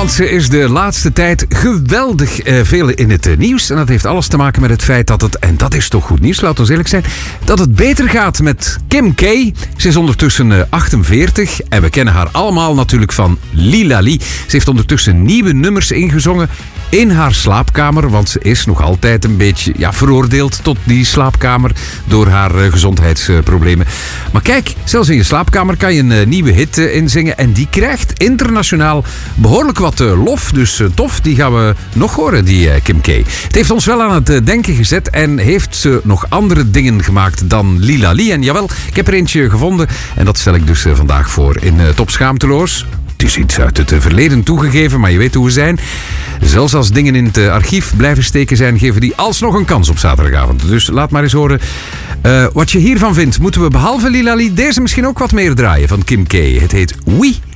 Want ze is de laatste tijd geweldig veel in het nieuws. En dat heeft alles te maken met het feit dat het, en dat is toch goed nieuws, laten we eerlijk zijn, dat het beter gaat met Kim K. Ze is ondertussen 48 en we kennen haar allemaal natuurlijk van Lila-Lee. Ze heeft ondertussen nieuwe nummers ingezongen in haar slaapkamer, want ze is nog altijd een beetje veroordeeld tot die slaapkamer door haar gezondheidsproblemen. Maar kijk, zelfs in je slaapkamer kan je een nieuwe hit inzingen en die krijgt internationaal behoorlijk wat lof. Dus tof, die gaan we nog horen, die Kim K. Het heeft ons wel aan het denken gezet en heeft ze nog andere dingen gemaakt dan Lila-Lee. En jawel, ik heb er eentje gevonden en dat stel ik dus vandaag voor in Top Schaamteloos. Het is iets uit het verleden toegegeven, maar je weet hoe we zijn. Zelfs als dingen in het archief blijven steken zijn, geven die alsnog een kans op zaterdagavond. Dus laat maar eens horen wat je hiervan vindt. Moeten we behalve Lila-Lee deze misschien ook wat meer draaien van Kim K. Het heet Oui.